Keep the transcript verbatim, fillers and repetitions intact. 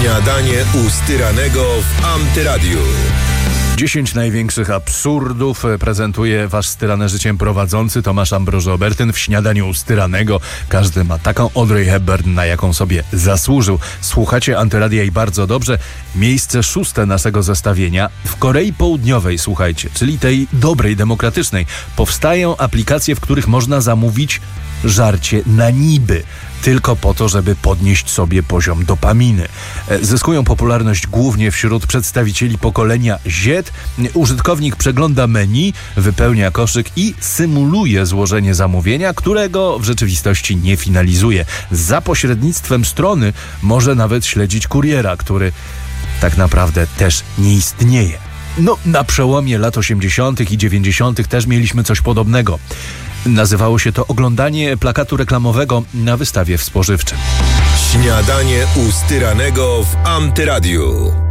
Śniadanie u Styranego w Antyradiu. dziesięć największych absurdów prezentuje wasz styrane życiem prowadzący Tomasz Ambroży-Obertyn w Śniadaniu u Styranego. Każdy ma taką Audrey Hepburn, na jaką sobie zasłużył. Słuchacie Antyradia i bardzo dobrze. Miejsce szóste naszego zestawienia. W Korei Południowej, słuchajcie, czyli tej dobrej, demokratycznej, powstają aplikacje, w których można zamówić żarcie na niby. Tylko po to, żeby podnieść sobie poziom dopaminy. Zyskują popularność głównie wśród przedstawicieli pokolenia Z. Użytkownik przegląda menu, wypełnia koszyk i symuluje złożenie zamówienia, którego w rzeczywistości nie finalizuje. Za pośrednictwem strony może nawet śledzić kuriera, który tak naprawdę też nie istnieje. No, na przełomie lat osiemdziesiątych i dziewięćdziesiątych też mieliśmy coś podobnego. Nazywało się to oglądanie plakatu reklamowego na wystawie w spożywczym. Śniadanie u Styranego w Antyradiu.